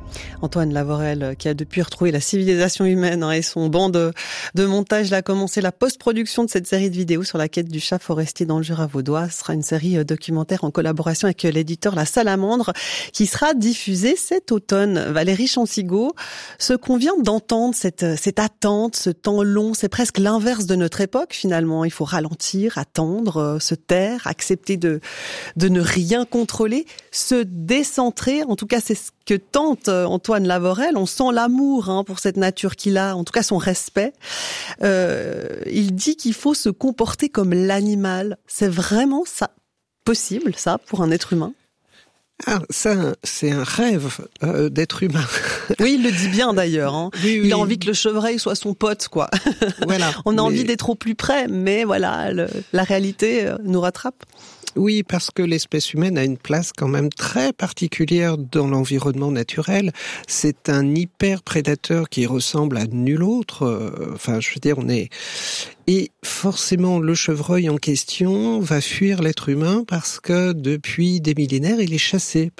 Antoine Lavorel, qui a depuis retrouvé la civilisation humaine et son banc de montage, il a commencé la post-production de cette série de vidéos sur la quête du chat forestier dans le Jura vaudois. Ce sera une série documentaire en collaboration avec l'éditeur La Salamandre qui sera diffusée cet automne. Valérie Chansigaud, ce qu'on vient d'entendre, cette attente, ce temps long, c'est presque l'inverse de notre époque finalement. Il faut ralentir, attendre, se taire, accepter de ne rien contrôler, se décentrer. En tout cas, c'est ce que tente Antoine Lavorel. On sent l'amour pour cette nature qu'il a, en tout cas son respect. Il dit qu'il faut se comporter comme l'animal. C'est vraiment ça possible, ça, pour un être humain? Ah, ça, c'est un rêve d'être humain. Oui, il le dit bien d'ailleurs. Oui. Il a envie que le chevreuil soit son pote, quoi. Voilà. On a envie d'être au plus près, mais voilà, la réalité nous rattrape. Oui, parce que l'espèce humaine a une place quand même très particulière dans l'environnement naturel. C'est un hyper prédateur qui ressemble à nul autre. Et forcément, le chevreuil en question va fuir l'être humain parce que depuis des millénaires, il est chassé